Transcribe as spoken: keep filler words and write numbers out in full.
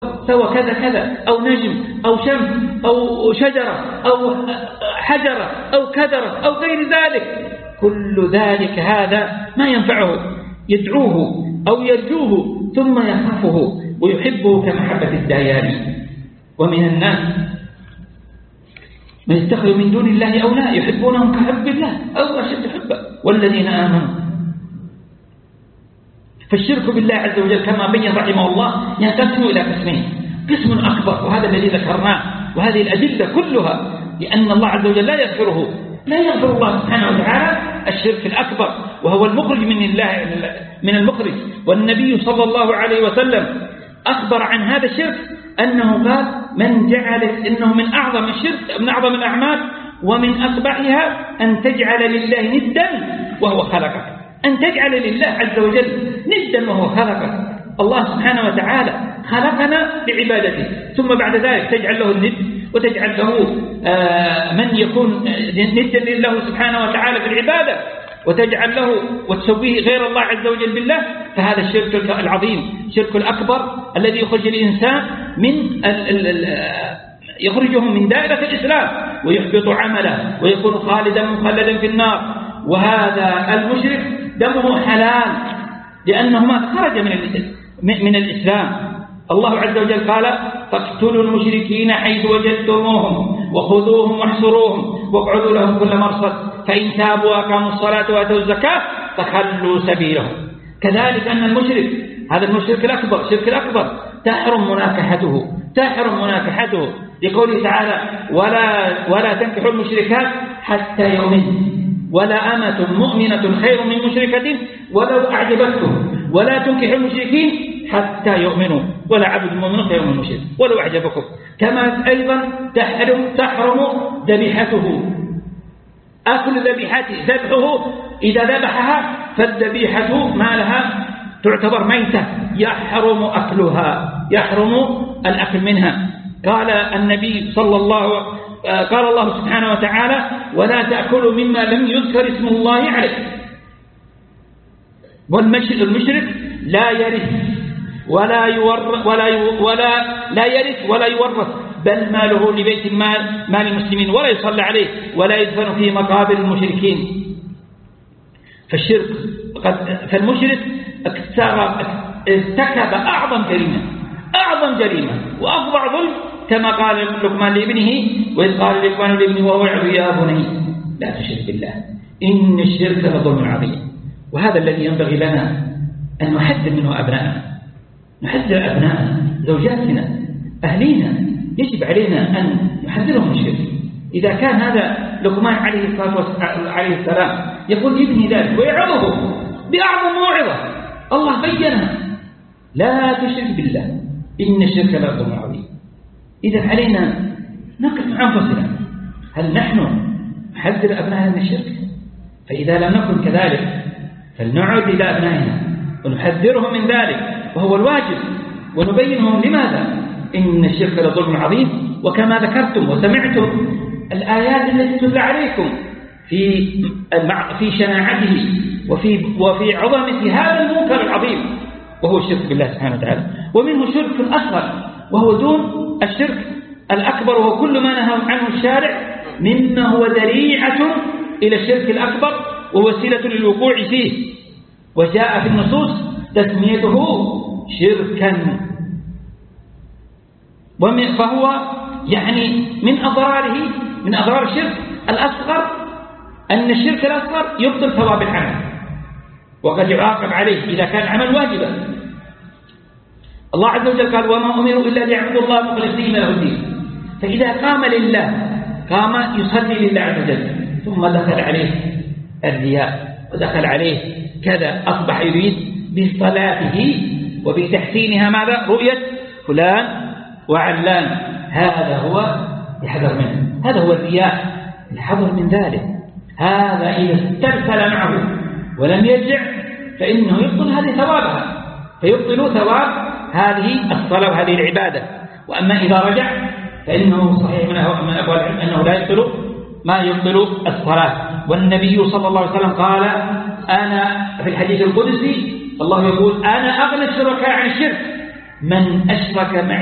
سوى كذا كذا أو نجم أو شمس أو شجرة أو حجرة أو كدرة أو غير ذلك، كل ذلك هذا ما ينفعه، يدعوه أو يرجوه ثم يخافه ويحبه كمحبة الديان. ومن الناس من يتخذ من دون الله أولياء يحبونهم كحب الله أو أشد حبا والذين آمنوا. فالشرك بالله عز وجل كما بين رحمه الله ينقسم إلى قسمين، قسم أكبر وهذا الذي ذكرناه، وهذه الأدلة كلها لأن الله عز وجل لا يغفره، لا يغفر الله سبحانه وتعالى الشرك الأكبر وهو المخرج من الله من المخرج. والنبي صلى الله عليه وسلم أخبر عن هذا الشرك أنه قال من جعل إنه من أعظم الشرك من أعظم الأعمال ومن أقبحها أن تجعل لله ندا وهو خلقك، أن تجعل لله عز وجل ندا وهو خلقك. الله سبحانه وتعالى خلقنا لعبادته ثم بعد ذلك تجعل له الند وتجعل له من يكون ندا لله سبحانه وتعالى في العبادة وتجعل له وتسويه غير الله عز وجل بالله. فهذا الشرك العظيم، الشرك الأكبر الذي يخرج الإنسان من يخرجه من دائرة الإسلام ويحبط عمله ويكون خالدا مخلدا في النار. وهذا المشرك دمه حلال لأنه ما خرج من من الإسلام. الله عز وجل قال فاقتلوا المشركين حيث وجدتموهم وخذوهم واحصروهم واقعدوا لهم كل مرصد فإن تابوا وأقاموا الصلاة وآتوا الزكاة فخلوا سبيلهم. كذلك أن المشرك هذا المشرك الأكبر الشرك الأكبر تحرم مناكحته تحرم مناكحته لقوله تعالى ولا ولا تنكحوا المشركات حتى يؤمنوا ولا أمة مؤمنة خير من مشركة ولو أعجبتكم ولا تنكحوا المشركين حتى يؤمنوا ولا عبد مؤمن خير من مشرك ولو أعجبكم. كما أيضا تحرم تحرم ذبيحته أكل ذبيحته ذبحه إذا ذبحها فالذبيحة ما لها تعتبر ميتة يحرم أكلها يحرم الأكل منها. قال النبي صلى الله قال الله سبحانه وتعالى ولا تأكلوا مما لم يذكر اسم الله عليه. والمشرك لا يرث ولا يورث ولا ولا لا يرث ولا يورث بل ماله لبيت المال مال المسلمين ولا يصلى عليه ولا يدفن في مقابر المشركين. فالشرك قد فالمشرك ارتكب أعظم جريمة أعظم جريمة وأفظع ظلم كما قال لقمان لابنه وإذ قال لقمان لابنه وهو يعظ يا بني لا تشرك بالله إن الشرك لظلم عظيم. وهذا الذي ينبغي لنا أن نحذر منه أبنائنا نحذر أبنائنا زوجاتنا أهلينا يجب علينا أن نحذرهم من الشرك. إذا كان هذا لقمان عليه الصلاة عليه السلام يقول ابني ذلك ويعظه بأعظم موعظة الله بينها لا تشرك بالله إن الشرك لظلم عظيم. إذا علينا نقف مع أنفسنا هل نحن نحذر أبنائنا من الشرك؟ فإذا لم نكن كذلك فلنعد إلى أبنائنا ونحذرهم من ذلك وهو الواجب ونبينهم لماذا إن الشرك لظلم عظيم. وكما ذكرتم وسمعتم الآيات التي تتلى عليكم في في شناعته وفي وفي عظمة هذا المنكر العظيم وهو الشرك بالله سبحانه وتعالى. ومنه شرك أصغر وهو دون الشرك الأكبر وهو كل ما نهى عنه الشارع مما هو ذريعة إلى الشرك الأكبر ووسيلة للوقوع فيه وجاء في النصوص تسميته شركا. فهو يعني من أضراره من أضرار الشرك الأصغر أن الشرك الأصغر يبطل ثواب العمل وقد يعاقب عليه إذا كان عمل واجبا. الله عز وجل قال وما أمروا إلا ليعبدوا الله مخلصين له الدين. فإذا قام لله قام يصلي لله عز وجل ثم دخل عليه الرياء ودخل عليه كذا أصبح يريد بصلاته وبتحسينها ماذا رؤية فلان وعلان. هذا هو الحذر منه هذا هو الرياء الحذر من ذلك. هذا إذا استرسل معه ولم يرجع فإنه يبطل هذه ثوابها فيبطل ثواب هذه الصلاة وهذه العبادة. وأما إذا رجع فإنه صحيح من أقوال العلم أنه لا يبطل ما يبطل الصلاة. والنبي صلى الله عليه وسلم قال أنا في الحديث القدسي الله يقول أنا أغنى الشركاء عن الشرك من أشرك معي